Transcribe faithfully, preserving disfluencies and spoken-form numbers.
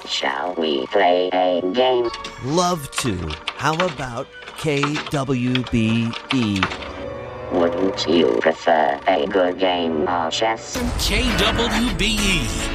Shall we play a game? Love to. How about K W B E? Wouldn't you prefer a good game of chess? K W B E